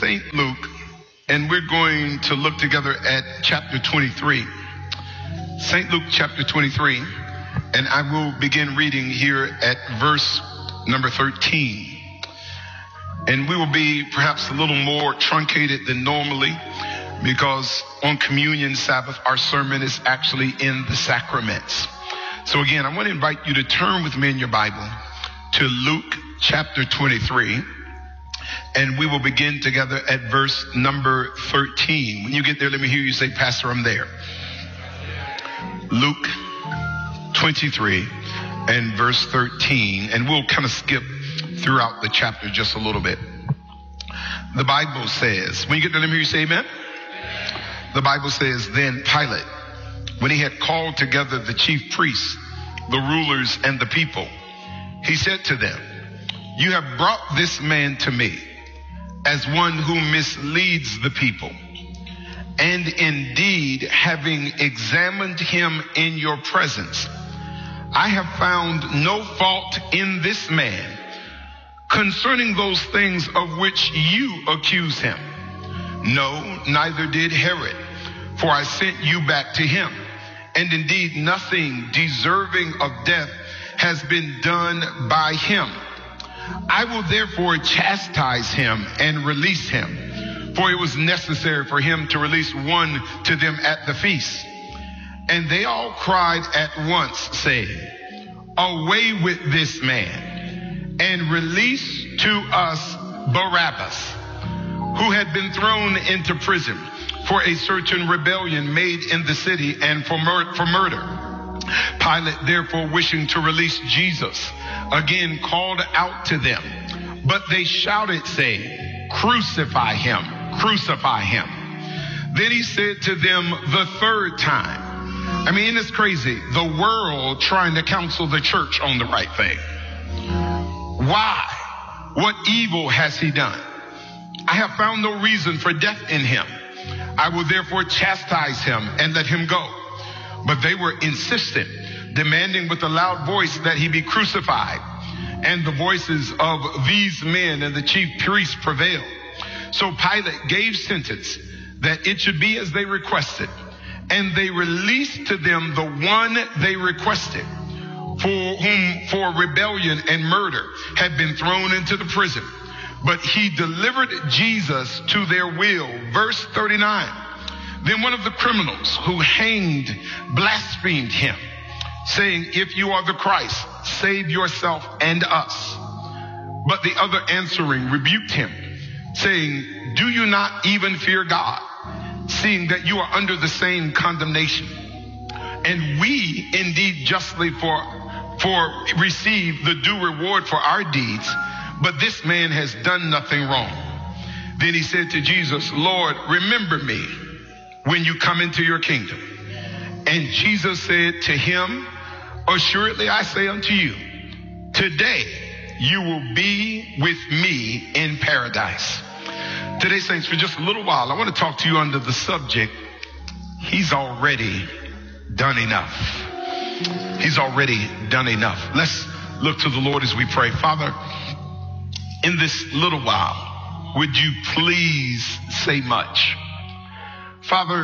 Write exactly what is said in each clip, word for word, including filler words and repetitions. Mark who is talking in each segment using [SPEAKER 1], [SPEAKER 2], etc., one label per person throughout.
[SPEAKER 1] Saint Luke, and we're going to look together at chapter twenty-three. Saint Luke chapter twenty-three, and I will begin reading here at verse number thirteen. And we will be perhaps a little more truncated than normally, because on Communion Sabbath, our sermon is actually in the sacraments. So again, I want to invite you to turn with me in your Bible to Luke chapter twenty-three, and we will begin together at verse number thirteen. When you get there, let me hear you say, Pastor, I'm there. Luke twenty-three and verse thirteen, and we'll kind of skip throughout the chapter just a little bit. The Bible says, when you get there, let me hear you say amen. The Bible says, then Pilate, when he had called together the chief priests, the rulers, and the people, he said to them, you have brought this man to me as one who misleads the people. And indeed, having examined him in your presence, I have found no fault in this man concerning those things of which you accuse him. No, neither did Herod, for I sent you back to him. And indeed, nothing deserving of death has been done by him. I will therefore chastise him and release him, for it was necessary for him to release one to them at the feast. And they all cried at once, saying, away with this man, and release to us Barabbas, who had been thrown into prison for a certain rebellion made in the city and for, mur- for murder. Pilate, therefore, wishing to release Jesus, again called out to them, but they shouted, saying, crucify him, crucify him. Then he said to them the third time, I mean, it's crazy, the world trying to counsel the church on the right thing. Why? What evil has he done? I have found no reason for death in him. I will therefore chastise him and let him go. But they were insistent, demanding with a loud voice that he be crucified. And the voices of these men and the chief priests prevailed. So Pilate gave sentence that it should be as they requested. And they released to them the one they requested, for whom for rebellion and murder had been thrown into the prison. But he delivered Jesus to their will. Verse thirty-nine. Then one of the criminals who hanged blasphemed him, saying, if you are the Christ, save yourself and us. But the other answering rebuked him, saying, do you not even fear God, seeing that you are under the same condemnation? And we indeed justly for, for receive the due reward for our deeds, but this man has done nothing wrong. Then he said to Jesus, Lord, remember me when you come into your kingdom. And Jesus said to him, assuredly I say unto you, today you will be with me in paradise. Today, saints, for just a little while, I want to talk to you under the subject, he's already done enough. He's already done enough. Let's look to the Lord as we pray. Father, in this little while, would you please say much? Father,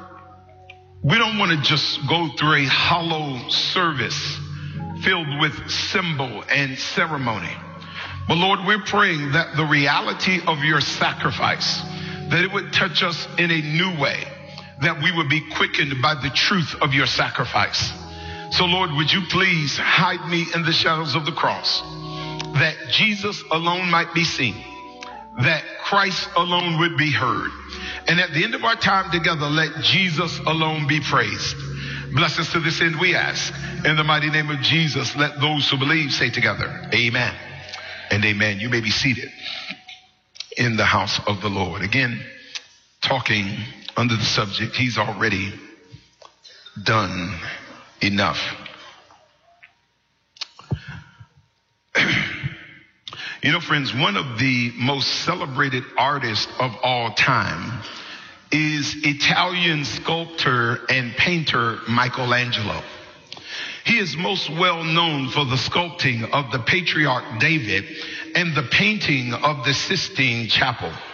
[SPEAKER 1] we don't want to just go through a hollow service filled with symbol and ceremony. But Lord, we're praying that the reality of your sacrifice, that it would touch us in a new way, that we would be quickened by the truth of your sacrifice. So Lord, would you please hide me in the shadows of the cross, that Jesus alone might be seen, that Christ alone would be heard. And at the end of our time together, let Jesus alone be praised. Bless us to this end, we ask. In the mighty name of Jesus, let those who believe say together, amen and amen. You may be seated in the house of the Lord. Again, talking under the subject, he's already done enough. You know, friends, one of the most celebrated artists of all time is Italian sculptor and painter Michelangelo. He is most well known for the sculpting of the patriarch David and the painting of the Sistine Chapel.